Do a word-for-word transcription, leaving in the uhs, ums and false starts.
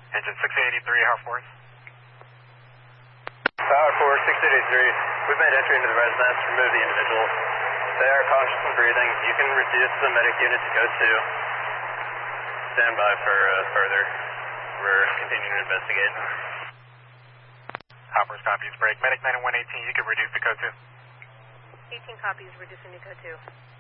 Engine six eighty-three, how forth? Power four, six eighty-three. We've made entry into the residence. Remove the individuals. They are conscious and breathing. You can reduce the medic unit to go two. Stand by for uh, further. We're continuing to investigate. Hoppers copies break. Medic nine one eighteen, you can reduce to code two. eighteen copies, reducing to code two.